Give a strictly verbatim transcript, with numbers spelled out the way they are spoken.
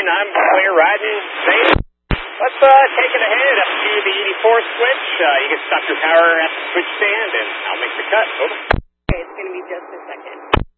I'm clear riding. Safe. Let's uh, take it ahead up to the eighty-four switch. Uh, you can stop your power at the switch stand, and I'll make the cut. Over. Okay, it's going to be just